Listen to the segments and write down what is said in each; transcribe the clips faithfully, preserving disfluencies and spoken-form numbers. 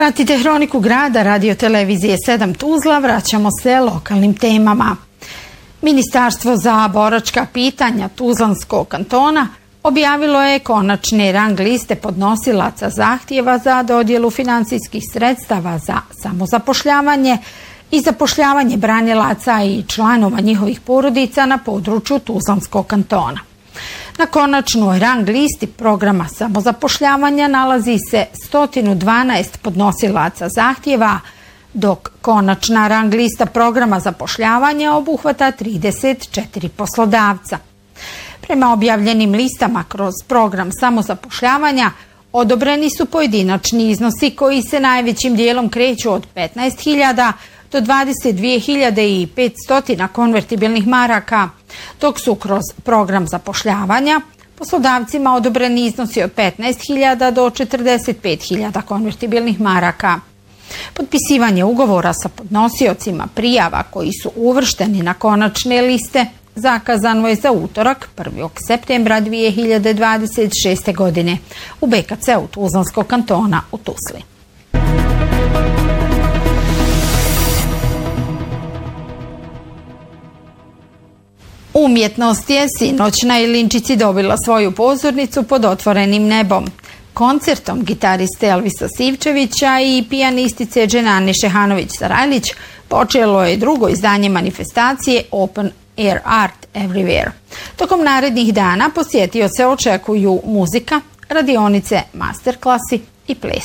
Pratite Hroniku grada Radio televizije sedam Tuzla, vraćamo se lokalnim temama. Ministarstvo za boračka pitanja Tuzlanskog kantona objavilo je konačne rang liste podnosilaca zahtjeva za dodjelu financijskih sredstava za samozapošljavanje i zapošljavanje branilaca i članova njihovih porodica na području Tuzlanskog kantona. Na konačnoj rang listi programa samozapošljavanja nalazi se sto dvanaest podnosilaca zahtjeva, dok konačna rang lista programa zapošljavanja obuhvata trideset četiri poslodavca. Prema objavljenim listama kroz program samozapošljavanja odobreni su pojedinačni iznosi koji se najvećim dijelom kreću od petnaest hiljada do dvadeset dvije hiljade petsto konvertibilnih maraka, dok su kroz program zapošljavanja poslodavcima odobreni iznosi od petnaest hiljada do četrdeset pet hiljada konvertibilnih maraka. Potpisivanje ugovora sa podnosiocima prijava koji su uvršteni na konačne liste zakazano je za utorak prvog septembra dvije hiljade dvadeset šeste. godine u B K C-u Tuzlanskog kantona u Tuzli. Umjetnost je sinoć na Ilinčici dobila svoju pozornicu pod otvorenim nebom. Koncertom gitariste Elvisa Sivčevića i pijanistice Dženane Šehanović-Sarajlić počelo je drugo izdanje manifestacije Open Air Art Everywhere. Tokom narednih dana posjetioce očekuju muzika, radionice, masterklasi i ples.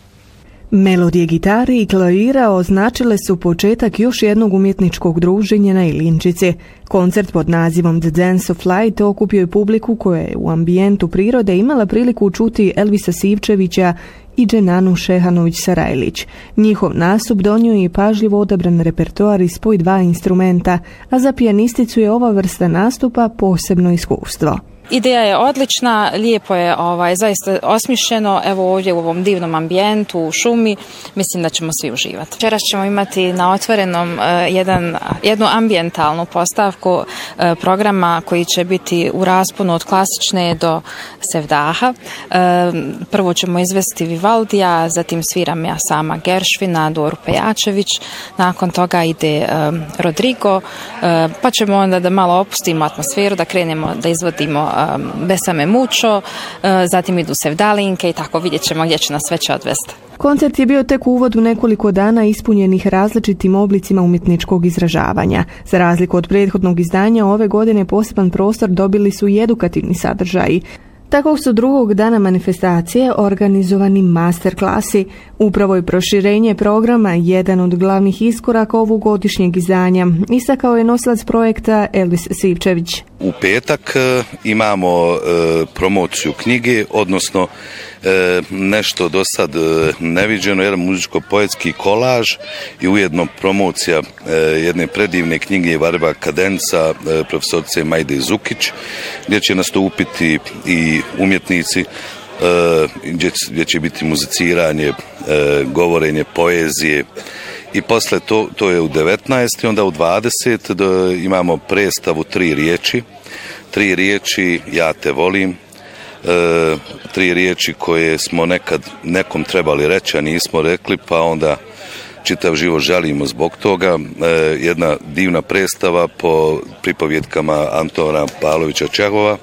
Melodije gitare i klavira označile su početak još jednog umjetničkog druženja na Ilinčici. Koncert pod nazivom The Dance of Light okupio je publiku koja je u ambijentu prirode imala priliku čuti Elvisa Sivčevića i Dženanu Šehanović-Sarajlić. Njihov nastup donio je pažljivo odabran repertoar i spoj dva instrumenta, a za pijanisticu je ova vrsta nastupa posebno iskustvo. Ideja je odlična, lijepo je ovaj, zaista osmišljeno, evo ovdje u ovom divnom ambijentu, u šumi, mislim da ćemo svi uživati. Večeras ćemo imati na otvorenom uh, jedan, jednu ambijentalnu postavku uh, programa koji će biti u rasponu od klasične do sevdaha. Uh, prvo ćemo izvesti Vivaldija, zatim sviram ja sama Geršvina, Doru Pejačević, nakon toga ide um, Rodrigo, uh, pa ćemo onda da malo opustimo atmosferu, da krenemo da izvodimo Besame Mučo, zatim idu sevdalinke i tako vidjet ćemo gdje će nas već odvesti. Koncert je bio tek uvod u nekoliko dana ispunjenih različitim oblicima umjetničkog izražavanja. Za razliku od prethodnog izdanja, ove godine poseban prostor dobili su i edukativni sadržaji. Tako su drugog dana manifestacije organizovani masterklasi. Upravo je proširenje programa jedan od glavnih iskoraka ovogodišnjeg izdanja, istakao je nosilac projekta Elvis Sivčević. U petak imamo promociju knjige, odnosno nešto do sad neviđeno, jedan muzičko-poetski kolaž i ujedno promocija jedne predivne knjige Varba Kadenca profesorice Majde Zukić, gdje će nastupiti i umjetnici, gdje, gdje će biti muziciranje, govorenje poezije. I posle to, to je u devetnaest i onda u dvadeset do, imamo predstavu tri riječi. Tri riječi ja te volim. E, tri riječi koje smo nekad nekom trebali reći, a nismo rekli, pa onda čitav život žalimo zbog toga. E, jedna divna predstava po pripovjetkama Antona Pavlovića Čehova.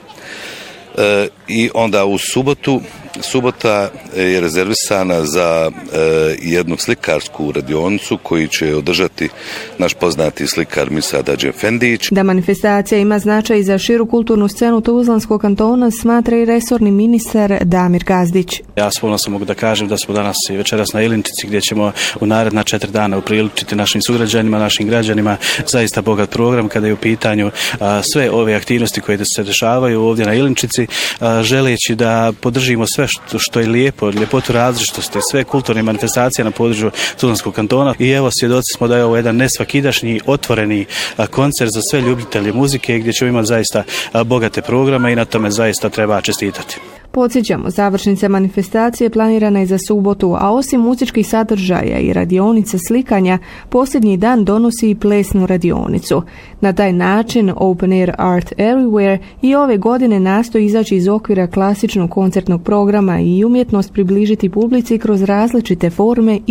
E, I onda u subotu, subota je rezervisana za e, jednu slikarsku radionicu koju će održati naš poznati slikar Misad Adžefendić. Da manifestacija ima značaj za širu kulturnu scenu Tuzlanskog kantona smatra i resorni ministar Damir Gazdić. Ja s ponosom mogu da kažem da smo danas i večeras na Ilinčici gdje ćemo u naredna četiri dana upriličiti našim sugrađanima, našim građanima zaista bogat program kada je u pitanju a, sve ove aktivnosti koje se dešavaju ovdje na Ilinčici, a, želeći da podržimo sve što, što je lijepo, ljepotu različitosti, sve kulturne manifestacije na području Tuzlanskog kantona. I evo svjedoci smo da je ovo jedan nesvakidašnji otvoreni a, koncert za sve ljubitelje muzike gdje ćemo imati zaista a, bogate programe i na tome zaista treba čestitati. Podsjećamo, završnica manifestacije planirana je za subotu, a osim muzičkih sadržaja i radionica slikanja, posljednji dan donosi i plesnu radionicu. Na taj način Open Air Art Everywhere i ove godine nastoji izaći iz okvira klasičnog koncertnog programa i umjetnost približiti publici kroz različite forme